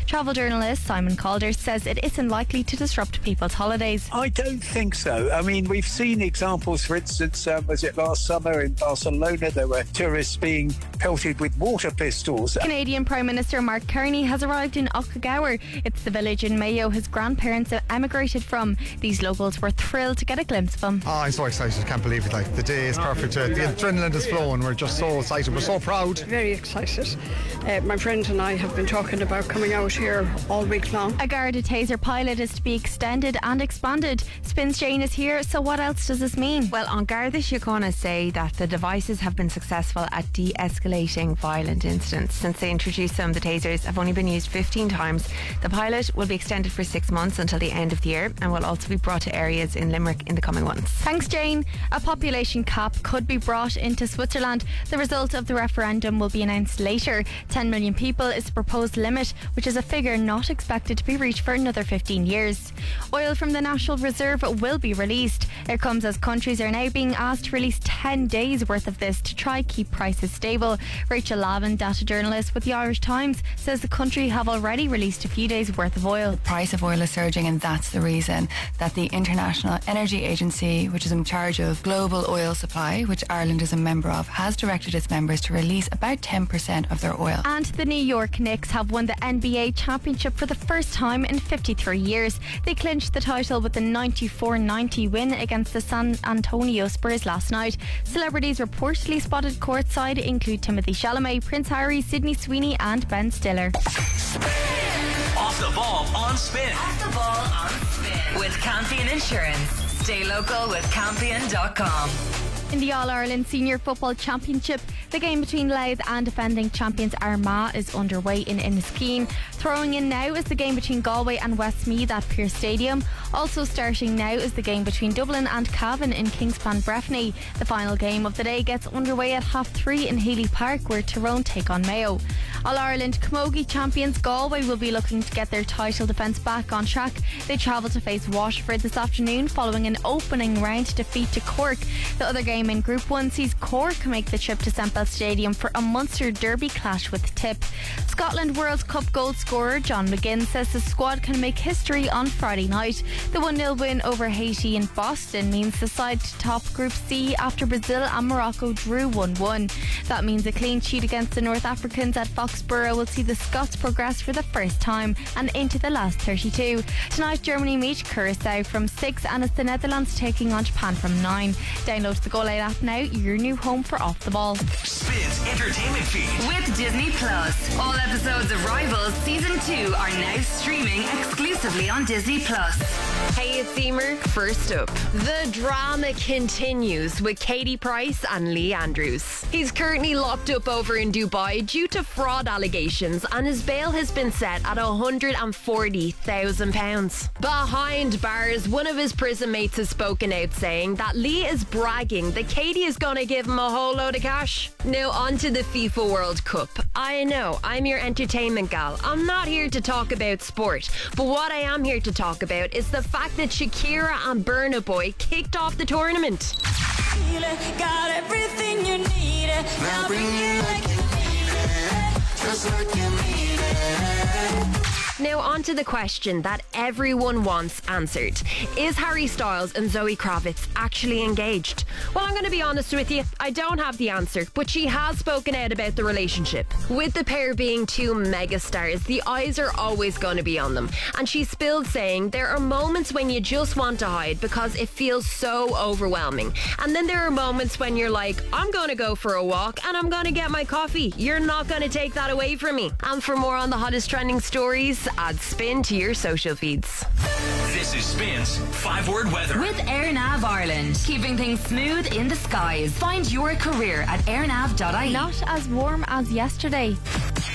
Travel journalist Simon Calder says it isn't likely to disrupt people's holidays. I don't think so. I mean, we've seen examples, for instance, was it last summer in Barcelona, there were tourists being pelted with water pistols. Canadian Prime Minister Mark Carney has arrived in Okagawa. It's the village in Mayo his grandparents emigrated from. These locals were thrilled to get a glimpse of him. Oh, I'm so excited. Can't believe it. Like, the day is perfect. The adrenaline is flowing. We're just so excited. We're so proud. Very excited. My friend and I have been talking about coming out here all week long. A Garda Taser pilot is to be extended and expanded. Spins Jane is here, so what else does this mean? Well, on Garda Síochána say that the devices have been successful at de-escalating violent incidents. Since they introduced them, the tasers have only been used 15 times. The pilot will be extended for 6 months until the end of the year and will also be brought to areas in Limerick in the coming months. Thanks, Jane. A population cap could be brought into Switzerland. The result of the referendum will be announced later. 10 million people is the proposed limit, which is a figure not expected to be reached for another 15 years. Oil from the National Reserve will be released. It comes as countries are now being asked to release 10 days worth of this to try keep prices stable. Rachel Lavin, data journalist with the Irish Times, says the country have already released a few days worth of oil. The price of oil is surging, and that's the reason that the International Energy Agency, which is in charge of global oil supply, which Ireland is a member of, has directed its members to release about 10% of their oil. And the New York Knicks have won the NBA championship for the first time in 53 years. They clinched the title with the 94-90 win against the San Antonio Spurs last night. Celebrities reportedly spotted courtside include Timothée Chalamet, Prince Harry, Sydney Sweeney and Ben Stiller. Off the ball on Spin. Off the ball on Spin. With Campion Insurance. Stay local with Campion.com. In the All-Ireland Senior Football Championship, the game between Louth and defending champions Armagh is underway in Enniskeane. Throwing in now is the game between Galway and Westmeath at Pearse Stadium. Also starting now is the game between Dublin and Cavan in Kingspan Breffni. The final game of the day gets underway at 3:30 in Healy Park, where Tyrone take on Mayo. All-Ireland Camogie champions Galway will be looking to get their title defence back on track. They travel to face Waterford this afternoon following an opening round defeat to Cork. The other game in Group 1 sees Cork make the trip to Semple Stadium for a Munster Derby clash with Tip. Scotland World Cup goal scorer John McGinn says the squad can make history on Friday night. The 1-0 win over Haiti in Boston means the side to top Group C after Brazil and Morocco drew 1-1. That means a clean sheet against the North Africans at Foxborough will see the Scots progress for the first time and into the last 32. Tonight Germany meet Curacao from 6 and it's the Netherlands taking on Japan from 9. Download the Go Loud app now, your new home for Off the Ball. Spins Entertainment Feed. With Disney Plus. All episodes of Rivals Season 2 are now streaming exclusively on Disney Plus. Hey, it's Emer. First up, the drama continues with Katie Price and Lee Andrews. He's currently locked up over in Dubai due to fraud allegations, and his bail has been set at £140,000. Behind bars, one of his prison mates has spoken out saying that Lee is bragging that Katie is going to give him a whole load of cash. Now on to the FIFA World Cup. I know, I'm your entertainment gal. I'm not here to talk about sport, but what I am here to talk about is the fact that Shakira and Burna Boy kicked off the tournament. Got everything you need. Now bring it like you need it. Just like you need it. Now on to the question that everyone wants answered. Is Harry Styles and Zoe Kravitz actually engaged? Well, I'm going to be honest with you, I don't have the answer, but she has spoken out about the relationship. With the pair being two megastars, the eyes are always going to be on them. And she spilled saying there are moments when you just want to hide because it feels so overwhelming. And then there are moments when you're like, I'm going to go for a walk and I'm going to get my coffee. You're not going to take that away from me. And for more on the hottest trending stories, add Spin to your social feeds. This is Spin's 5-word weather. With AirNav Ireland, keeping things smooth in the skies. Find your career at airnav.ie. Not as warm as yesterday.